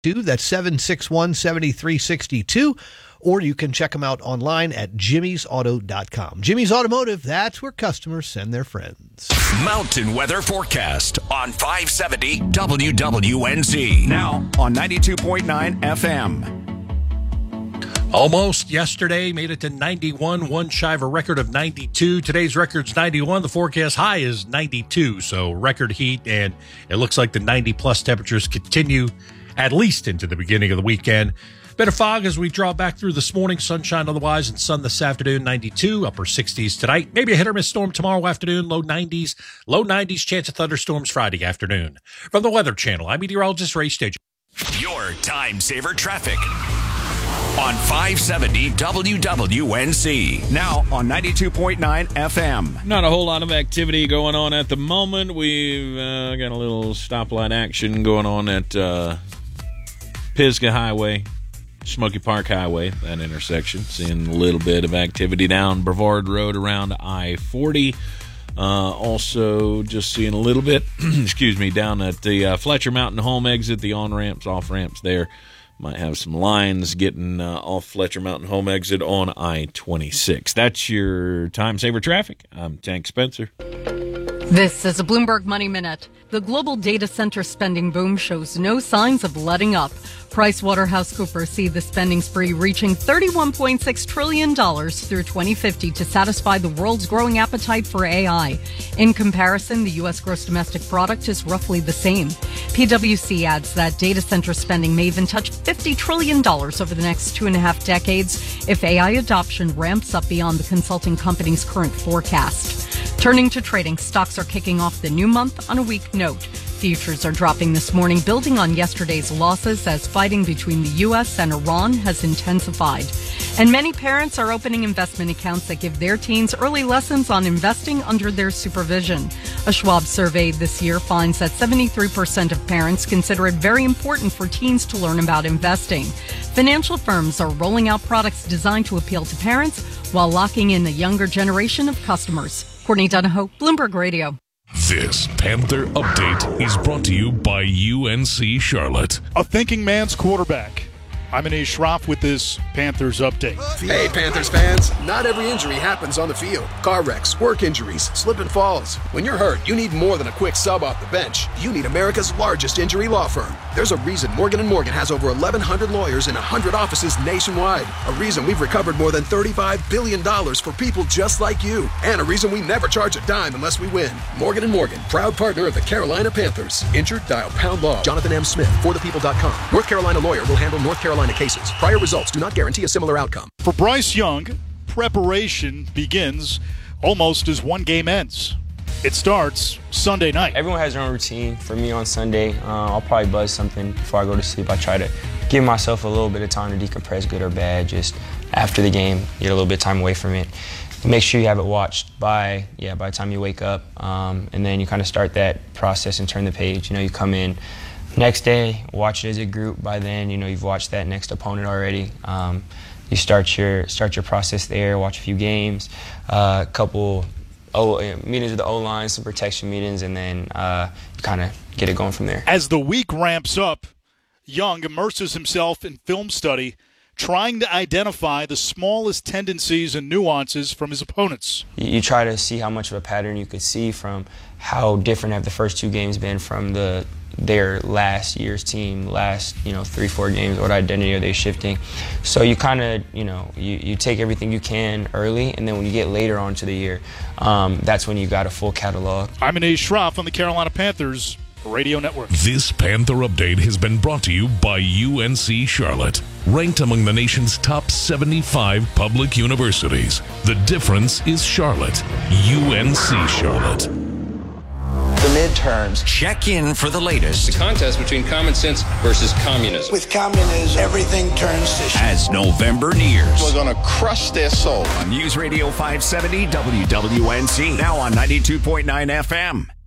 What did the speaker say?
That's 761-7362. Or you can check them out online at jimmysauto.com. Jimmy's Automotive, that's where customers send their friends. Mountain weather forecast on 570 WWNZ. Now on 92.9 FM. Almost yesterday, made it to 91, one shy of a record of 92. Today's record's 91. The forecast high is 92, so record heat, and it looks like the 90-plus temperatures continue at least into the beginning of the weekend. Bit of fog as we draw back through this morning. Sunshine otherwise, and sun this afternoon, 92. Upper 60s tonight. Maybe a hit-or-miss storm tomorrow afternoon, low 90s. Low 90s, chance of thunderstorms Friday afternoon. From the Weather Channel, I'm meteorologist Ray Stage. Your time-saver traffic on 570 WWNZ. Now on 92.9 FM. Not a whole lot of activity going on at the moment. We've got a little stoplight action going on at Pisgah Highway, Smoky Park Highway, that intersection. Seeing a little bit of activity down Brevard Road around I-40. Also just seeing a little bit, down at the Fletcher Mountain home exit, the on-ramps, off-ramps there. Might have some lines getting off Fletcher Mountain home exit on I-26. That's your Time Saver Traffic. I'm Tank Spencer. This is a Bloomberg Money Minute. The global data center spending boom shows no signs of letting up. PricewaterhouseCoopers see the spending spree reaching $31.6 trillion through 2050 to satisfy the world's growing appetite for AI. In comparison, the U.S. gross domestic product is roughly the same. PwC adds that data center spending may even touch $50 trillion over the next 2.5 decades if AI adoption ramps up beyond the consulting company's current forecast. Turning to trading, stocks are kicking off the new month on a weak note. Futures are dropping this morning, building on yesterday's losses as fighting between the U.S. and Iran has intensified. And many parents are opening investment accounts that give their teens early lessons on investing under their supervision. A Schwab survey this year finds that 73% of parents consider it very important for teens to learn about investing. Financial firms are rolling out products designed to appeal to parents while locking in a younger generation of customers. Courtney Donahoe, Bloomberg Radio. This Panther Update is brought to you by UNC Charlotte. A thinking man's quarterback. I'm Anish Shroff with this Panthers Update. Hey, Panthers fans. Not every injury happens on the field. Car wrecks, work injuries, slip and falls. When you're hurt, you need more than a quick sub off the bench. You need America's largest injury law firm. There's a reason Morgan & Morgan has over 1,100 lawyers in 100 offices nationwide. A reason we've recovered more than $35 billion for people just like you. And a reason we never charge a dime unless we win. Morgan & Morgan, proud partner of the Carolina Panthers. Injured? Dial pound law. Jonathan M. Smith, forthepeople.com. North Carolina lawyer will handle North Carolina cases. Prior results do not guarantee a similar outcome. For Bryce Young, preparation begins almost as one game ends. It starts Sunday night. Everyone has their own routine. For me on Sunday, I'll probably buzz something before I go to sleep. I try to give myself a little bit of time to decompress, good or bad, just after the game, get a little bit of time away from it. Make sure you have it watched by the time you wake up, and then you kind of start that process and turn the page. You come in next day, watch it as a group. By then, you've watched that next opponent already. You start your process there, watch a few games, a couple meetings with the O-line, some protection meetings, and then you kind of get it going from there. As the week ramps up, Young immerses himself in film study, trying to identify the smallest tendencies and nuances from his opponents. You try to see how much of a pattern you could see from how different have the first two games been from their last year's team, last 3-4 games. What identity are they shifting? So you kind of you take everything you can early, and then when you get later on to the year, that's when you got a full catalog. I'm Anish Shroff on the Carolina Panthers Radio Network. This Panther Update has been brought to you by UNC Charlotte, ranked among the nation's top 75 public universities. The difference is Charlotte. UNC Charlotte. The midterms. Check in for the latest. The contest between common sense versus communism. With communism, everything turns to shit. As November nears. We're going to crush their soul. On News Radio 570 WWNC. Now on 92.9 FM.